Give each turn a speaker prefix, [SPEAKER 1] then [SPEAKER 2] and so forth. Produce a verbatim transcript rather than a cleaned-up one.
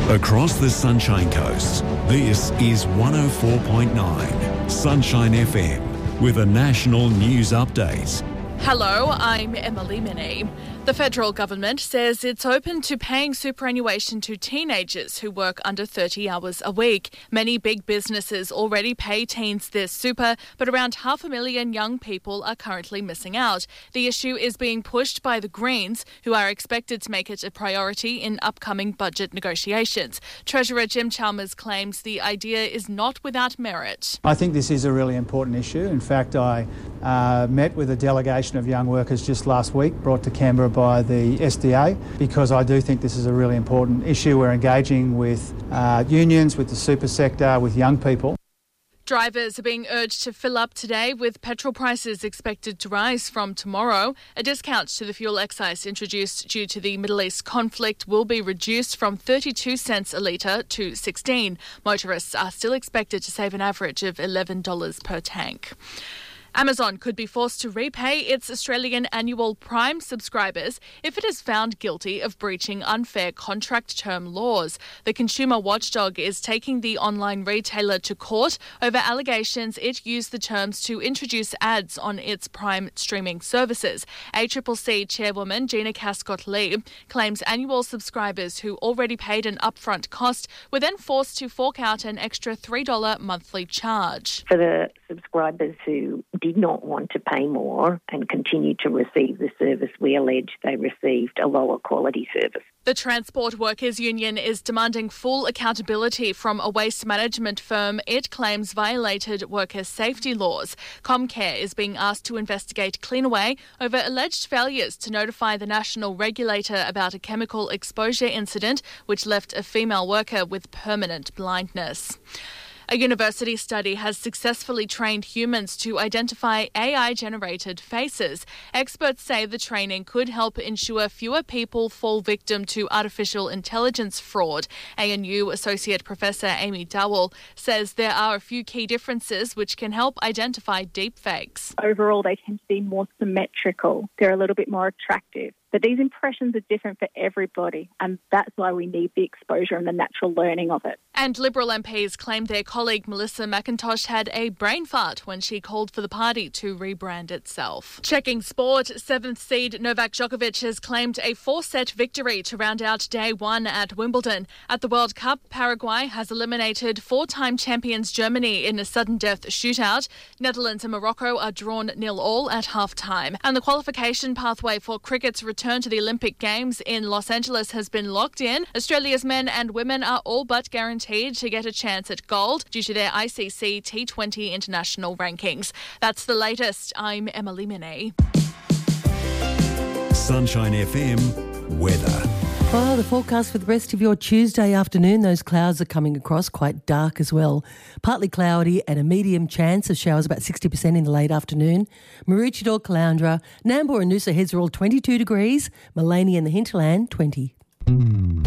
[SPEAKER 1] Across the Sunshine Coast, this is one oh four point nine Sunshine F M with a national news update.
[SPEAKER 2] Hello, I'm Emily Minnie. The federal government says it's open to paying superannuation to teenagers who work under thirty hours a week. Many big businesses already pay teens their super, but around half a million young people are currently missing out. The issue is being pushed by the Greens, who are expected to make it a priority in upcoming budget negotiations. Treasurer Jim Chalmers claims the idea is not without merit.
[SPEAKER 3] I think this is a really important issue. In fact, I uh, met with a delegation of young workers just last week, brought to Canberra by the S D A, because I do think this is a really important issue. We're engaging with uh, unions, with the super sector, with young people.
[SPEAKER 2] Drivers are being urged to fill up today, with petrol prices expected to rise from tomorrow. A discount to the fuel excise introduced due to the Middle East conflict will be reduced from thirty-two cents a litre to sixteen. Motorists are still expected to save an average of eleven dollars per tank. Amazon could be forced to repay its Australian annual Prime subscribers if it is found guilty of breaching unfair contract term laws. The consumer watchdog is taking the online retailer to court over allegations it used the terms to introduce ads on its Prime streaming services. A C C C chairwoman Gina Cascott-Lee claims annual subscribers who already paid an upfront cost were then forced to fork out an extra three dollars monthly charge.
[SPEAKER 4] For the subscribers who did not want to pay more and continue to receive the service, we allege they received a lower quality service.
[SPEAKER 2] The Transport Workers Union is demanding full accountability from a waste management firm it claims violated worker safety laws. Comcare is being asked to investigate Cleanaway over alleged failures to notify the national regulator about a chemical exposure incident which left a female worker with permanent blindness. A university study has successfully trained humans to identify A I-generated faces. Experts say the training could help ensure fewer people fall victim to artificial intelligence fraud. A N U Associate Professor Amy Dowell says there are a few key differences which can help identify deepfakes.
[SPEAKER 5] Overall, they tend to be more symmetrical. They're a little bit more attractive. But these impressions are different for everybody, and that's why we need the exposure and the natural learning of it.
[SPEAKER 2] And Liberal M Ps claimed their colleague Melissa McIntosh had a brain fart when she called for the party to rebrand itself. Checking sport, seventh seed Novak Djokovic has claimed a four-set victory to round out day one at Wimbledon. At the World Cup, Paraguay has eliminated four-time champions Germany in a sudden death shootout. Netherlands and Morocco are drawn nil all at half-time. And the qualification pathway for cricket's return to the Olympic Games in Los Angeles has been locked in. Australia's men and women are all but guaranteed to get a chance at gold due to their I C C T twenty international rankings. That's the latest. I'm Emily Minnie.
[SPEAKER 1] Sunshine F M weather.
[SPEAKER 6] Oh, the forecast for the rest of your Tuesday afternoon, those clouds are coming across, quite dark as well. Partly cloudy and a medium chance of showers, about sixty percent in the late afternoon. Maroochydore, Caloundra, Nambour and Noosa Heads are all twenty-two degrees. Maleny and the hinterland, twenty.